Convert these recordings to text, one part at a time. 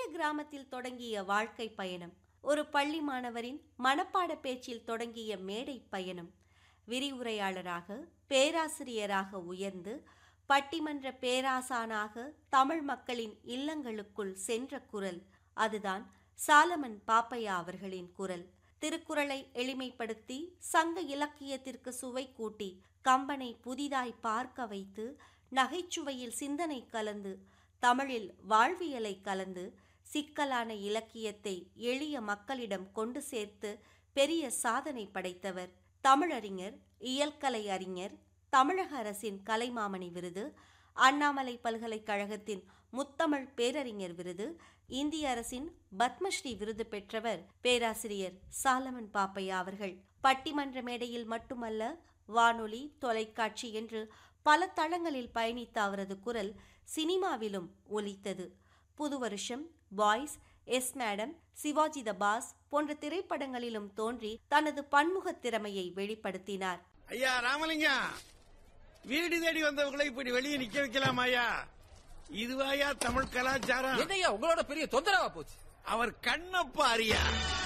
கிராமத்தில் தொடங்கிய வாழ்க்கை பயணம், ஒரு பள்ளி மாணவரின் மனப்பாட பேச்சில் தொடங்கிய மேடை பயணம், விரிவுரையாளராக பேராசிரியராக உயர்ந்து பட்டிமன்ற பேராசானாக தமிழ் மக்களின் இல்லங்களுக்குள் சென்ற குரல், அதுதான் சாலமன் பாப்பையா அவர்களின் குரல். திருக்குறளை எளிமைப்படுத்தி சங்க இலக்கியத்திற்கு சுவை கூட்டி கம்பனை புதிதாய் பார்க்க வைத்து நகைச்சுவையில் சிந்தனை கலந்து தமிழில் வாழ்வியலை கலந்து சிக்கலான இலக்கியத்தை எளிய மக்களிடம் கொண்டு சேர்த்து பெரிய சாதனை படைத்தவர். தமிழறிஞர், இயல்கலை அறிஞர், தமிழக அரசின் கலைமாமணி விருது, அண்ணாமலை பல்கலைக்கழகத்தின் முத்தமிழ் பேரறிஞர் விருது, இந்திய அரசின் பத்மஸ்ரீ விருது பெற்றவர் பேராசிரியர் சாலமன் பாப்பையா அவர்கள். பட்டிமன்ற மேடையில் மட்டுமல்ல, வானொலி, தொலைக்காட்சி என்று பல தளங்களில் பயணித்த அவரது குரல் சினிமாவிலும் ஒலித்தது. புது வருஷம், பாய்ஸ், எஸ் மேடம், சிவாஜி த பாஸ் போன்ற திரைப்படங்களிலும் தோன்றி தனது பன்முக திறமையை வெளிப்படுத்தினார். ஐயா ராமலிங்கா, வீடு தேடி வந்தவர்களை இப்படி வெளியே நிக்க வைக்கலாம் ஐயா? இதுவாயா தமிழ் கலாச்சாரம்? என்னையா உங்களோட பெரிய தொந்தரவா போச்சு? அவர் கண்ண பாரியா,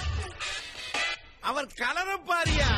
அவர் கலர பாரியா,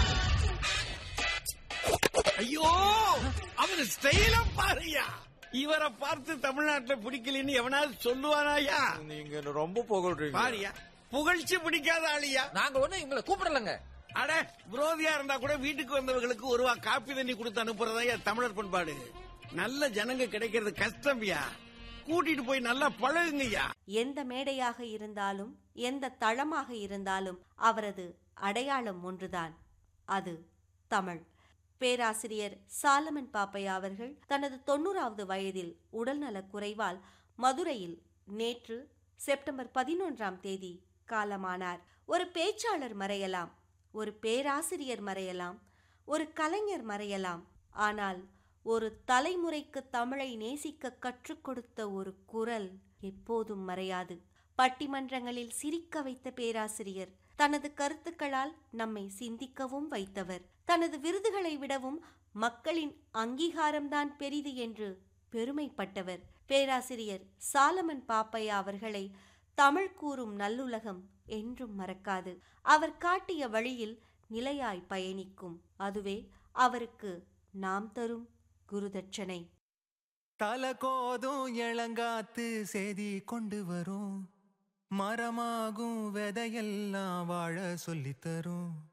ஐயோ அவர் ஸ்டைல பாரியா. இவரை பார்த்து தமிழ்நாட்டுல பிடிக்கலன்னு எவனாவது சொல்லுவானாயா? நீங்க ரொம்ப புகழ்றீங்க. பாரியா, புகழ்ச்சி பிடிக்காத ஆளியா? நாங்க ஒண்ணு இவங்களை கூப்பிடலங்க. அட, விரோதியா இருந்தா கூட வீட்டுக்கு வந்தவர்களுக்கு ஒருவா காப்பி தண்ணி கொடுத்து அனுப்புறதா தமிழர் பண்பாடு. நல்ல ஜனங்க கிடைக்கிறது கஷ்டம்யா. கூட்டிட்டு போய் நல்லா பழகுங்கய்யா. எந்த மேடையாக இருந்தாலும், எந்த தளமாக இருந்தாலும் அவரது அடையாளம் ஒன்றுதான், அது தமிழ். பேராசிரியர் சாலமன் பாப்பையா அவர்கள் தனது 90வது வயதில் உடல்நலக் குறைவால் மதுரையில் நேற்று செப்டம்பர் 11ஆம் தேதி காலமானார். ஒரு பேச்சாளர் மறையலாம், ஒரு பேராசிரியர் மறையலாம், ஒரு கலைஞர் மறையலாம், ஆனால் ஒரு தலைமுறைக்கு தமிழை நேசிக்க கற்றுக் கொடுத்த ஒரு குரல் எப்போதும் மறையாது. பட்டிமன்றங்களில் சிரிக்க வைத்த பேராசிரியர், தனது கருத்துக்களால் நம்மை சிந்திக்கவும் வைத்தவர். தனது விருதுகளை விடவும் மக்களின் அங்கீகாரம்தான் பெரிது என்று பெருமைப்பட்டவர். பேராசிரியர் சாலமன் பாப்பையா அவர்களை தமிழ் கூறும் நல்லுலகம் என்றும் மறக்காது. அவர் காட்டிய வழியில் நிலையாய் பயணிக்கும். அதுவே அவருக்கு நாம் தரும் குருதட்சணை. தலகோதும் இளங்காத்து செய்தி கொண்டு வரும், மரமாகும் விதையெல்லாம் வாழ சொல்லித்தரும்.